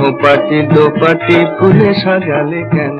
পাটি দোপাটি ফুলে সাজালে কেন?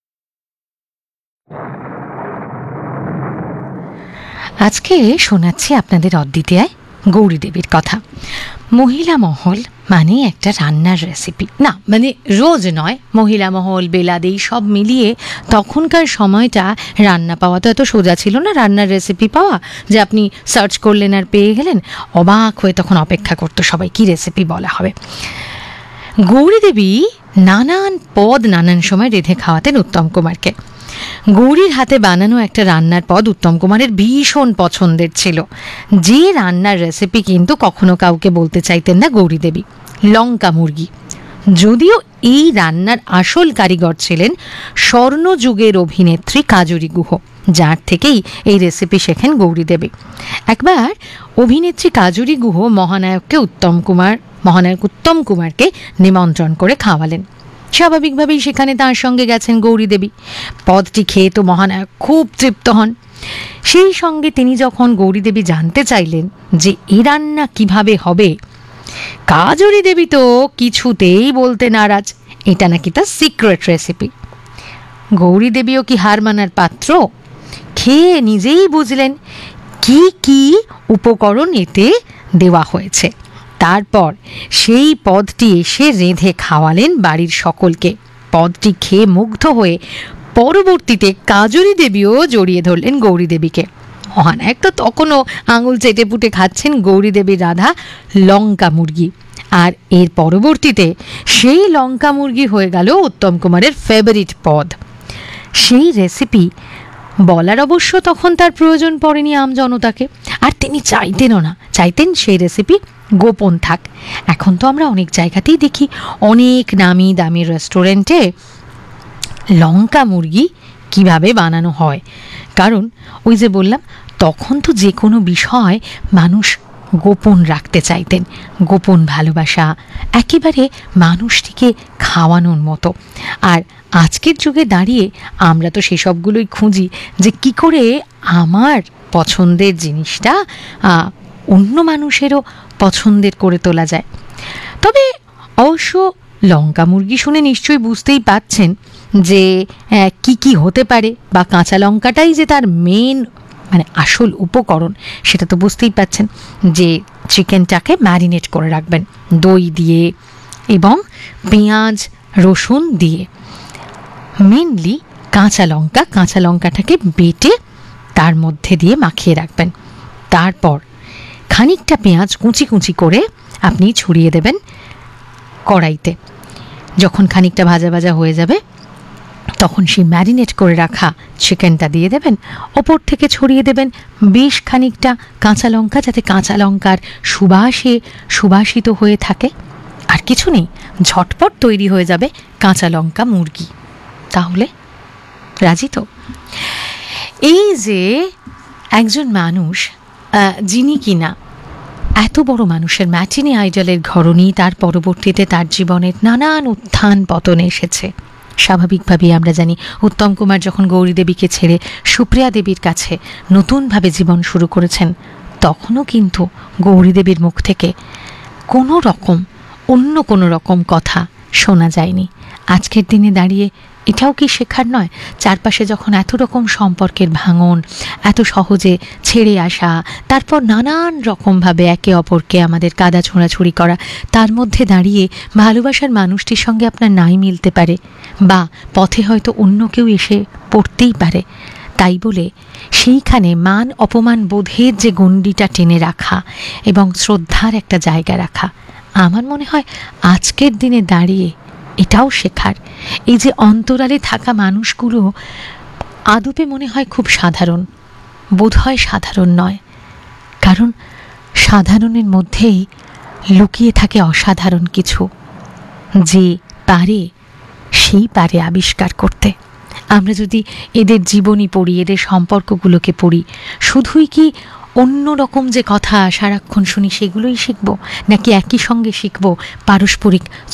আজকে শোনাচ্ছি আপনাদের অদ্বিতীয়ায় গৌরী দেবীর কথা। মহিলা মহল মানে একটা রান্নার রেসিপি না, মানে রোজ নয়, মহিলা মহল বেলাদেই সব মিলিয়ে তখনকার সময়টা রান্না পাওয়া তো এত সোজা ছিল না, রান্নার রেসিপি পাওয়া যে আপনি সার্চ করলেন আর পেয়ে গেলেন। অবাক হয়ে তখন অপেক্ষা করতো সবাই কি রেসিপি বলা হবে। গৌরী দেবী নানান পদ নানান সময় রেঁধে খাওয়াতেন উত্তম কুমারকে। গৌরীর হাতে বানানো একটা রান্নার পদ উত্তম কুমারের ভীষণ পছন্দের ছিল, যে রান্নার রেসিপি কিন্তু কখনো কাউকে বলতে চাইতেন না গৌরী দেবী, লঙ্কা মুরগি। যদিও এই রান্নার আসল কারিগর ছিলেন স্বর্ণযুগের অভিনেত্রী কাজরি গুহ, যার থেকেই এই রেসিপি শেখেন গৌরী দেবী। একবার অভিনেত্রী কাজরি গুহ মহানায়ক উত্তম কুমারকে নিমন্ত্রণ করে খাওয়ালেন। স্বাভাবিকভাবেই সেখানে তার সঙ্গে গেছেন গৌরী দেবী। পদটি খেয়ে তো মহানায়ক খুব তৃপ্ত হন। সেই সঙ্গে তিনি যখন গৌরী দেবী জানতে চাইলেন যে এ রান্না কিভাবে হবে, কাজরি দেবী তো কিছুতেই বলতে নারাজ, এটা নাকি তার সিক্রেট রেসিপি। গৌরী দেবীও কি হার মানার পাত্র? খেয়ে নিজেই বুঝলেন কি কি উপকরণ এতে দেওয়া হয়েছে। তারপর সেই পদটি এসে রেঁধে খাওয়ালেন বাড়ির সকলকে। পদটি খেয়ে মুগ্ধ হয়ে পরবর্তীতে কাজরি দেবীও জড়িয়ে ধরলেন গৌরী দেবীকে। মহানায়ক তো তখনও আঙুল চেটে পুটে খাচ্ছেন গৌরী দেবীর রাধা লঙ্কা মুরগি, আর এর পরবর্তীতে সেই লঙ্কা মুরগি হয়ে গেল উত্তম কুমারের ফেভারিট পদ। সেই রেসিপি বলার অবশ্য তখন তার প্রয়োজন পড়েনি আমজনতাকে, আর তিনি চাইতেনও না, চাইতেন সেই রেসিপি গোপন থাক। এখন তো আমরা অনেক জায়গাতেই দেখি, অনেক নামি দামি রেস্টুরেন্টে লঙ্কা মুরগি কিভাবে বানানো হয়। কারণ ওই যে বললাম, তখন তো যে কোনো বিষয় মানুষ গোপন রাখতে চাইতেন, গোপন ভালোবাসা, একেবারে মানুষটিকে খাওয়ানোর মতো। আর আজকের যুগে দাঁড়িয়ে আমরা তো সেসবগুলোই খুঁজি যে কি করে আমার পছন্দের জিনিসটা অন্য মানুষেরও পছন্দের করে তোলা যায়। তবে অবশ্য লঙ্কা মুরগি শুনে নিশ্চয়ই বুঝতেই পাচ্ছেন যে কি কি হতে পারে, বা কাঁচা লঙ্কাটাই যে তার মেন মানে আসল উপকরণ সেটা তো বুঝতেই পাচ্ছেন। যে চিকেনটাকে ম্যারিনেট করে রাখবেন দই দিয়ে এবং পেঁয়াজ রসুন দিয়ে, মেনলি কাঁচা লঙ্কাটাকে বেটে তার মধ্যে দিয়ে মাখিয়ে রাখবেন। তারপর খানিকটা পেঁয়াজ কুচি কুচি করে আপনি ছড়িয়ে দেবেন কড়াইতে। যখন খানিকটা ভাজা ভাজা হয়ে যাবে তখন সেই ম্যারিনেট করে রাখা চিকেনটা দিয়ে দেবেন, ওপর থেকে ছড়িয়ে দেবেন বেশ খানিকটা কাঁচা লঙ্কা, যাতে কাঁচা লঙ্কার সুবাসে সুবাসিত হয়ে থাকে। আর কিছু নেই, ঝটপট তৈরি হয়ে যাবে কাঁচা লঙ্কা মুরগি। তাহলে রাজি তো? এই যে একজন মানুষ যিনি কিনা এত বড় মানুষের ম্যাটিনি আইডলের ঘরণী, তার পরবর্তীতে তার জীবনের নানান উত্থান পতন এসেছে। স্বাভাবিকভাবেই আমরা জানি উত্তম কুমার যখন গৌরী দেবীকে ছেড়ে সুপ্রিয়া দেবীর কাছে নতুনভাবে জীবন শুরু করেছেন, তখনও কিন্তু গৌরী দেবীর মুখ থেকে অন্য কোনো রকম কথা শোনা যায়নি। আজকের দিনে দাঁড়িয়ে এটাও কি শেখার নয়? চারপাশে যখন এত রকম সম্পর্কের ভাঙন, এত সহজে ছেড়ে আসা, তারপর নানান রকমভাবে একে অপরকে আমাদের কাদা ছোঁড়াছুড়ি করা, তার মধ্যে দাঁড়িয়ে ভালোবাসার মানুষটির সঙ্গে আপনার নাই মিলতে পারে, বা পথে হয়তো অন্য কেউ এসে পড়তেই পারে। তাই বলে সেইখানে মান অপমান বোধের যে গণ্ডিটা টেনে রাখা এবং শ্রদ্ধার একটা জায়গা রাখা, আমার মনে হয় আজকের দিনে দাঁড়িয়ে এটাও শেখার। এই যে অন্তরালে থাকা মানুষগুলো আদপে মনে হয় খুব সাধারণ, বোধহয় সাধারণ নয়, কারণ সাধারণের মধ্যেই লুকিয়ে থাকে অসাধারণ কিছু, যে সেই পারে আবিষ্কার করতে। আমরা যদি এদের জীবনী পড়ি, এদের সম্পর্কগুলোকে পড়ি, শুধুই কি অন্য রকম যে কথা সারাক্ষণ শুনি সেগুলোই শিখব, নাকি একই সঙ্গে শিখব পারস্পরিক